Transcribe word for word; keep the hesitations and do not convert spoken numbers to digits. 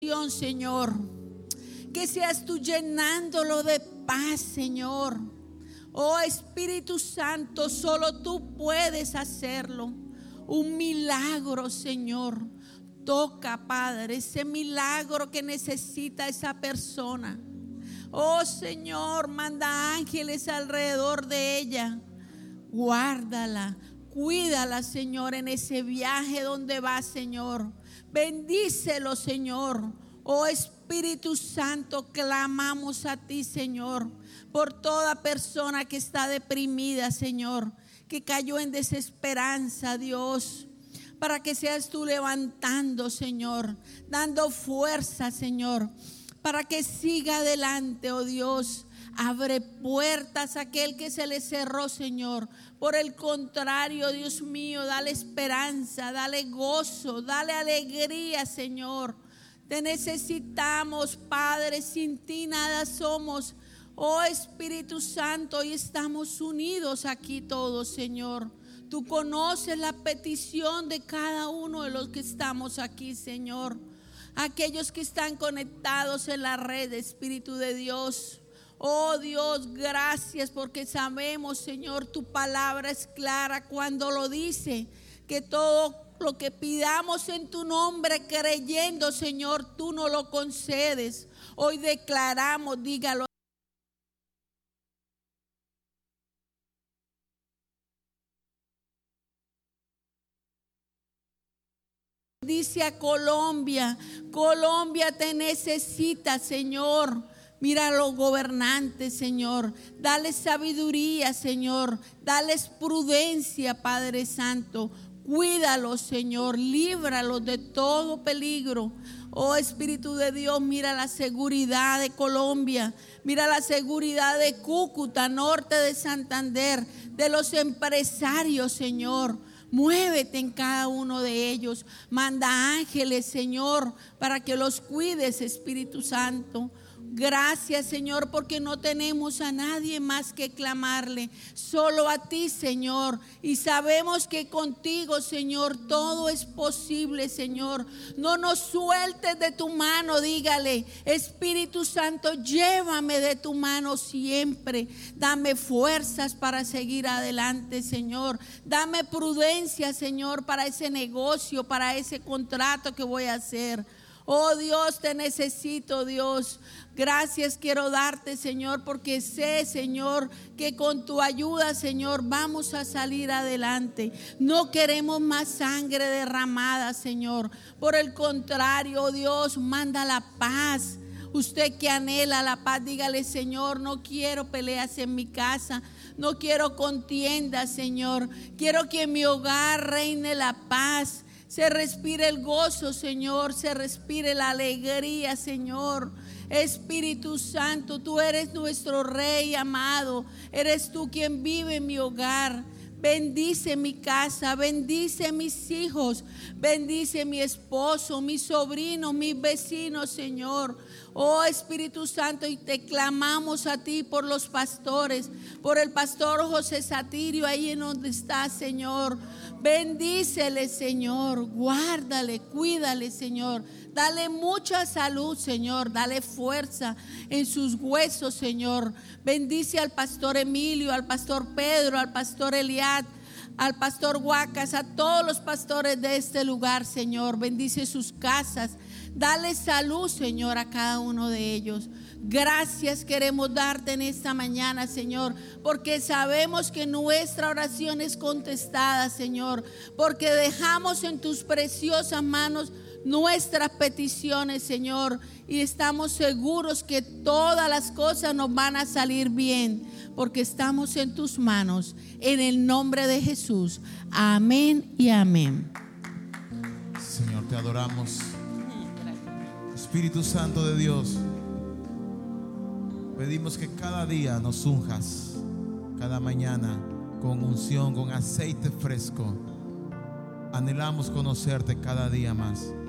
habitación, Señor. Que seas tú llenándolo de paz, Señor. Oh Espíritu Santo, solo tú puedes hacerlo. Un milagro, Señor. Toca, Padre, ese milagro que necesita esa persona. Oh Señor, manda ángeles alrededor de ella. Guárdala, cuídala, Señor, en ese viaje donde va, Señor. Bendícelo, Señor. Oh Espíritu Santo, clamamos a ti, Señor, por toda persona que está deprimida, Señor, que cayó en desesperanza, Dios, para que seas tú levantando, Señor, dando fuerza, Señor, para que siga adelante, oh Dios. Abre puertas a aquel que se le cerró, Señor. Por el contrario, Dios mío, dale esperanza, dale gozo, dale alegría, Señor. Te necesitamos, Padre, sin ti nada somos. Oh Espíritu Santo, hoy estamos unidos aquí todos, Señor. Tú conoces la petición de cada uno de los que estamos aquí, Señor. Aquellos que están conectados en la red, Espíritu de Dios. Oh Dios, gracias porque sabemos, Señor, tu palabra es clara cuando lo dice, que todo lo que pidamos en tu nombre creyendo, Señor, tú nos lo concedes. Hoy declaramos, dígalo. Dice a Colombia, Colombia te necesita, Señor. Mira a los gobernantes, Señor. Dales sabiduría, Señor. Dales prudencia, Padre Santo. Cuídalos, Señor. Líbralos de todo peligro. Oh Espíritu de Dios, mira la seguridad de Colombia. Mira la seguridad de Cúcuta, norte de Santander. De los empresarios, Señor. Muévete en cada uno de ellos. Manda ángeles, Señor, para que los cuides, Espíritu Santo. Gracias, Señor, porque no tenemos a nadie más que clamarle, solo a ti, Señor. Y sabemos que contigo, Señor, todo es posible, Señor. No nos sueltes de tu mano, dígale, Espíritu Santo, llévame de tu mano siempre. Dame fuerzas para seguir adelante, Señor. Dame prudencia, Señor, para ese negocio, para ese contrato que voy a hacer. Oh Dios, te necesito, Dios. Gracias quiero darte, Señor, porque sé, Señor, que con tu ayuda, Señor, vamos a salir adelante. No queremos más sangre derramada, Señor. Por el contrario, oh Dios, manda la paz. Usted que anhela la paz, dígale, Señor, no quiero peleas en mi casa. No quiero contiendas, Señor. Quiero que en mi hogar reine la paz. Se respire el gozo, Señor, se respire la alegría, Señor. Espíritu Santo, tú eres nuestro Rey amado. Eres tú quien vive en mi hogar. Bendice mi casa, bendice mis hijos, bendice mi esposo, mis sobrinos, mis vecinos, Señor. Oh Espíritu Santo, y te clamamos a ti por los pastores, por el pastor José Satirio, ahí en donde está, Señor. Bendícele, Señor, guárdale, cuídale, Señor. Dale mucha salud, Señor. Dale fuerza en sus huesos, Señor. Bendice al pastor Emilio, al pastor Pedro, al pastor Eliad, al pastor Huacas, a todos los pastores de este lugar, Señor. Bendice sus casas. Dale salud, Señor, a cada uno de ellos. Gracias queremos darte en esta mañana, Señor, porque sabemos que nuestra oración es contestada, Señor, porque dejamos en tus preciosas manos nuestras peticiones, Señor, y estamos seguros que todas las cosas nos van a salir bien, porque estamos en tus manos, en el nombre de Jesús. Amén y amén. Señor, te adoramos. Espíritu Santo de Dios, pedimos que cada día nos unjas, cada mañana con unción, con aceite fresco. Anhelamos conocerte cada día más.